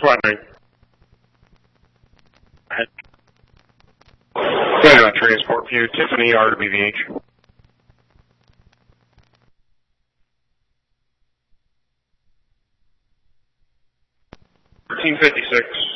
flattening. Planning on transport view, Tiffany RWVH. 1356.